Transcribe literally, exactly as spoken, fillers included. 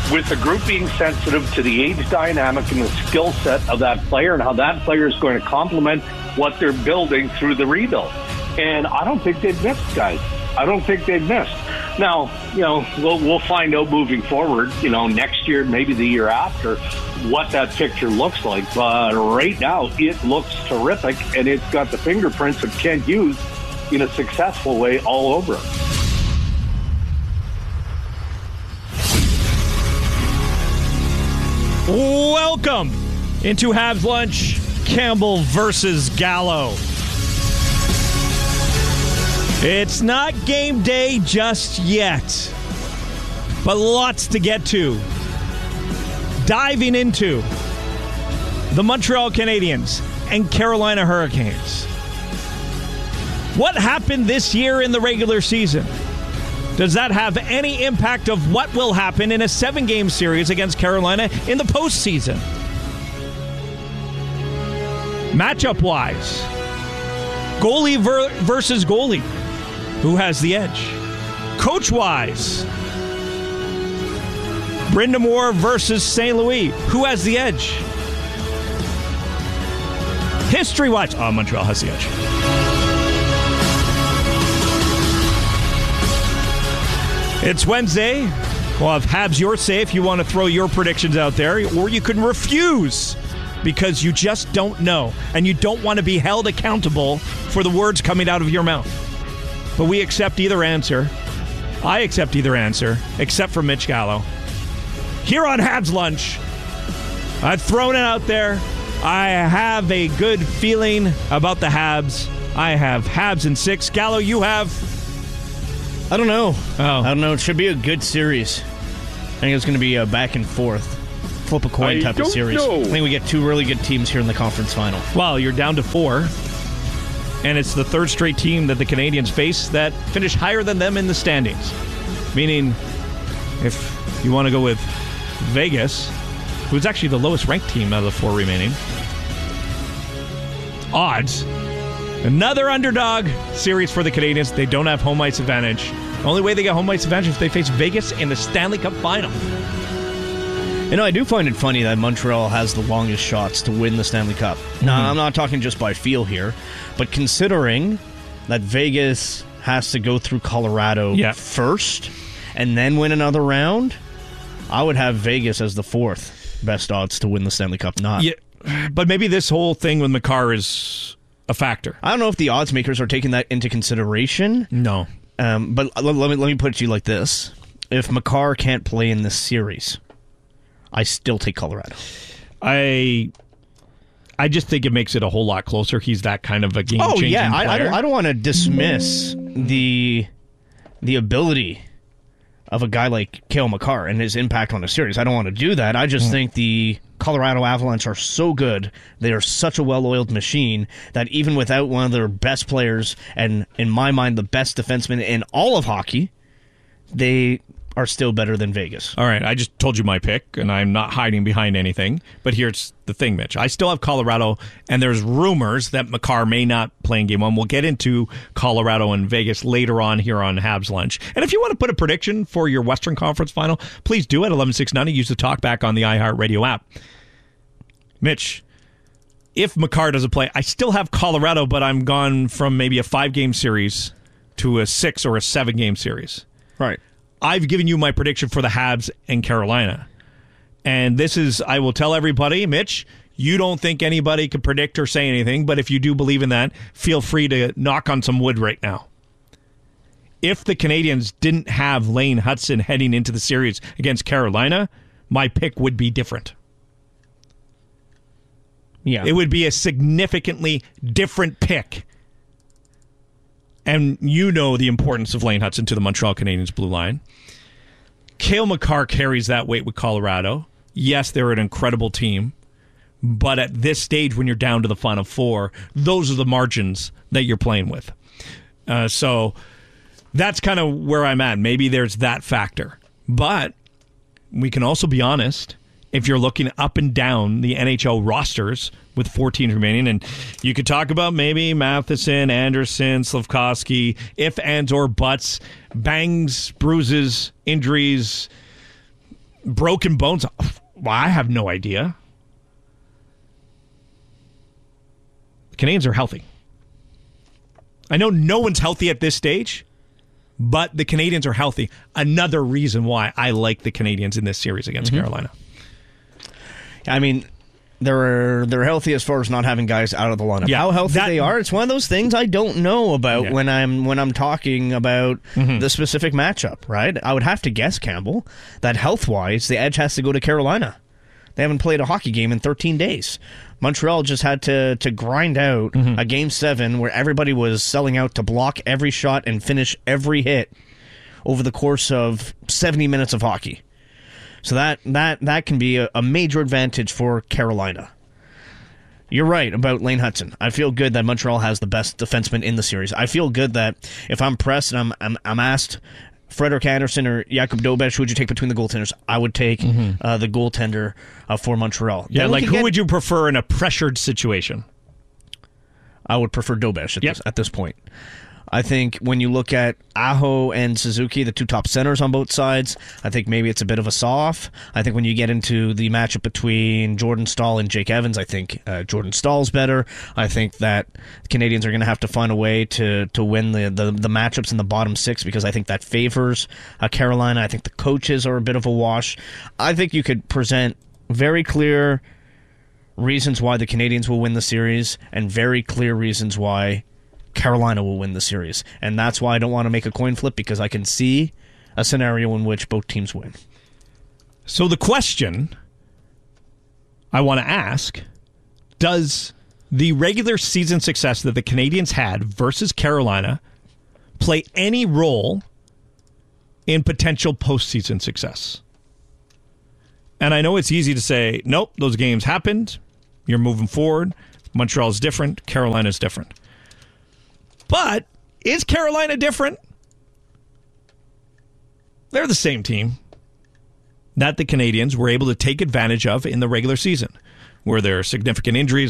with the group being sensitive to the age dynamic and the skill set of that player and how that player is going to complement what they're building through the rebuild. And I don't think they've missed, guys. I don't think they've missed. Now, you know, we'll, we'll find out moving forward, you know, next year, maybe the year after, what that picture looks like. But right now, it looks terrific, and it's got the fingerprints of Kent Hughes in a successful way all over it. Welcome into Habs Lunch, Campbell versus Gallo. It's not game day just yet, but lots to get to. Diving into the Montreal Canadiens and Carolina Hurricanes. What happened this year in the regular season? Does that have any impact of what will happen in a seven-game series against Carolina in the postseason? Matchup-wise, goalie ver- versus goalie. Who has the edge? Coach-wise, Brind'Amour versus Saint Louis. Who has the edge? History-wise, oh, Montreal has the edge. It's Wednesday. We'll have Habs Your Say if you want to throw your predictions out there, or you can refuse because you just don't know, and you don't want to be held accountable for the words coming out of your mouth. But we accept either answer. I accept either answer, except for Mitch Gallo. Here on Habs Lunch, I've thrown it out there. I have a good feeling about the Habs. I have Habs in six. Gallo, you have? I don't know. Oh. I don't know. It should be a good series. I think it's going to be a back and forth, flip a coin I type of don't series. know. I think we get two really good teams here in the conference final. Well, you're down to four. And it's the third straight team that the Canadiens face that finished higher than them in the standings. Meaning, if you want to go with Vegas, who's actually the lowest ranked team out of the four remaining, odds, another underdog series for the Canadiens. They don't have home ice advantage. The only way they get home ice advantage is if they face Vegas in the Stanley Cup final. You know, I do find it funny that Montreal has the longest shots to win the Stanley Cup. Mm-hmm. Now, I'm not talking just by feel here, but considering that Vegas has to go through Colorado yeah. first and then win another round, I would have Vegas as the fourth best odds to win the Stanley Cup. Not. Yeah, but maybe this whole thing with Makar is a factor. I don't know if the odds makers are taking that into consideration. No. Um, but let, let me let me put it to you like this. If Makar can't play in this series, I still take Colorado. I I just think it makes it a whole lot closer. He's that kind of a game-changing oh, yeah. player. I, I don't, I don't want to dismiss the the ability of a guy like Cale Makar and his impact on a series. I don't want to do that. I just mm. think the Colorado Avalanche are so good. They are such a well-oiled machine that even without one of their best players and, in my mind, the best defenseman in all of hockey, they are still better than Vegas. All right, I just told you my pick, and I'm not hiding behind anything. But here's the thing, Mitch. I still have Colorado, and there's rumors that Makar may not play in Game one. We'll get into Colorado and Vegas later on here on Habs Lunch. And if you want to put a prediction for your Western Conference Final, please do it. eleven six ninety. Use the talkback on the iHeartRadio app. Mitch, if Makar doesn't play, I still have Colorado, but I'm gone from maybe a five-game series to a six or a seven-game series. Right. I've given you my prediction for the Habs and Carolina. And this is, I will tell everybody, Mitch, you don't think anybody could predict or say anything, but if you do believe in that, feel free to knock on some wood right now. If the Canadiens didn't have Lane Hudson heading into the series against Carolina, my pick would be different. Yeah. It would be a significantly different pick. And you know the importance of Lane Hudson to the Montreal Canadiens blue line. Cale Makar carries that weight with Colorado. Yes, they're an incredible team. But at this stage, when you're down to the Final Four, those are the margins that you're playing with. Uh, so that's kind of where I'm at. Maybe there's that factor. But we can also be honest. If you're looking up and down the N H L rosters with fourteen remaining, and you could talk about maybe Matheson, Anderson, Slafkovsky, if, ands, or buts, bangs, bruises, injuries, Broken bones? Well, I have no idea. The Canadians are healthy. I know no one's healthy at this stage, but the Canadians are healthy. Another reason why I like the Canadians in this series against mm-hmm. Carolina. I mean, they're they're healthy as far as not having guys out of the lineup. Yeah, How healthy that, they are, it's one of those things I don't know about yeah. when I'm when I'm talking about mm-hmm. the specific matchup, right? I would have to guess, Campbell, that health-wise, the edge has to go to Carolina. They haven't played a hockey game in thirteen days. Montreal just had to, to grind out mm-hmm. a game seven where everybody was selling out to block every shot and finish every hit over the course of seventy minutes of hockey. So that that, that can be a, a major advantage for Carolina. You're right about Lane Hutson. I feel good that Montreal has the best defenseman in the series. I feel good that if I'm pressed and I'm I'm, I'm asked Frederik Andersen or Jakub Dobeš, who would you take between the goaltenders? I would take mm-hmm. uh, the goaltender uh, for Montreal. Yeah, then like who get, would you prefer in a pressured situation? I would prefer Dobeš at, yep. this, at this point. I think when you look at Aho and Suzuki, the two top centers on both sides, I think maybe it's a bit of a saw-off. I think when you get into the matchup between Jordan Staal and Jake Evans, I think uh, Jordan Stahl's better. I think that the Canadians are going to have to find a way to, to win the, the, the matchups in the bottom six because I think that favors uh, Carolina. I think the coaches are a bit of a wash. I think you could present very clear reasons why the Canadians will win the series and very clear reasons why Carolina will win the series. And that's why I don't want to make a coin flip because I can see a scenario in which both teams win. So the question I want to ask, does the regular season success that the Canadians had versus Carolina play any role in potential postseason success? And I know it's easy to say, nope, those games happened. You're moving forward. Montreal's different. Carolina's different. But is Carolina different? They're the same team that the Canadians were able to take advantage of in the regular season. Were there significant injuries?